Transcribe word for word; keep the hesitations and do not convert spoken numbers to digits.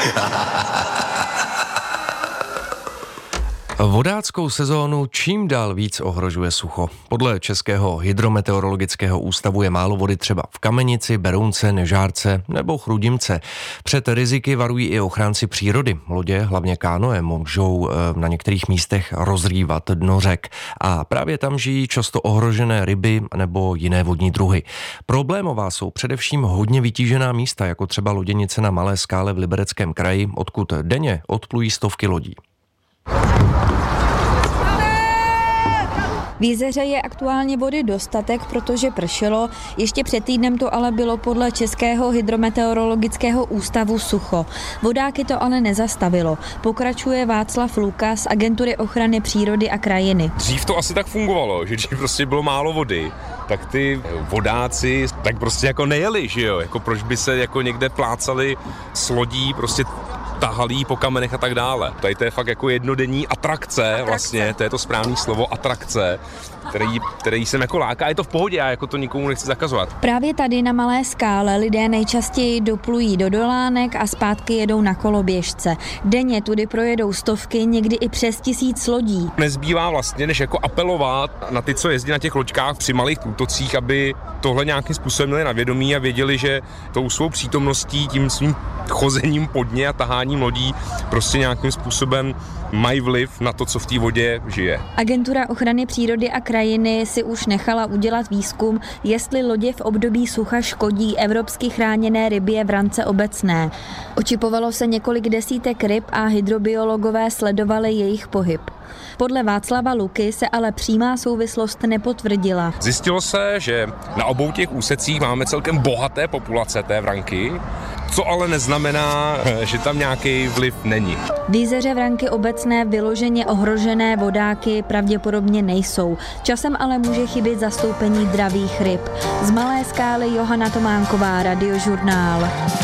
Vodáckou sezónu čím dál víc ohrožuje sucho. Podle Českého hydrometeorologického ústavu je málo vody třeba v Kamenici, Berounce, Nežárce nebo Chrudimce. Před riziky varují i ochránci přírody. Lodě, hlavně kánoe, můžou na některých místech rozrývat dno řek. A právě tam žijí často ohrožené ryby nebo jiné vodní druhy. Problémová jsou především hodně vytížená místa, jako třeba loděnice na Malé Skále v Libereckém kraji, odkud denně odplují stovky lodí. V jezeře je aktuálně vody dostatek, protože pršelo. Ještě před týdnem to ale bylo podle Českého hydrometeorologického ústavu sucho. Vodáky to ale nezastavilo. Pokračuje Václav Luka z Agentury ochrany přírody a krajiny. Dřív to asi tak fungovalo, že dřív prostě bylo málo vody, tak ty vodáci tak prostě jako nejeli, že jo? Jako proč by se jako někde plácali s lodí, prostě tahalí po kamenech a tak dále. Tady to je fakt jako jednodenní atrakce, atrakce. Vlastně, to je to správné slovo, atrakce, který, který jsem jako láká, je to v pohodě, já jako to nikomu nechci zakazovat. Právě tady na Malé Skále lidé nejčastěji doplují do Dolánek a zpátky jedou na koloběžce. Denně tudy projedou stovky, někdy i přes tisíc lodí. Nezbývá vlastně, než jako apelovat na ty, co jezdí na těch loďkách při malých průtocích, aby tohle nějakým způsobem měli na vědomí a věděli, že tou svou přítomností, tím svým chozením pod ně a taháním lodí prostě nějakým způsobem mají vliv na to, co v té vodě žije. Agentura ochrany přírody a krajiny si už nechala udělat výzkum, jestli lodě v období sucha škodí evropsky chráněné rybě vrance obecné. Očipovalo se několik desítek ryb a hydrobiologové sledovali jejich pohyb. Podle Václava Luky se ale přímá souvislost nepotvrdila. Zjistilo se, že na obou těch úsecích máme celkem bohaté populace té vranky, co ale neznamená, že tam nějaký vliv není. V jezeře vranky obecné vyloženě ohrožené vodáky pravděpodobně nejsou. Časem ale může chybět zastoupení dravých ryb. Z Malé Skály Johana Tománková, Radiožurnál.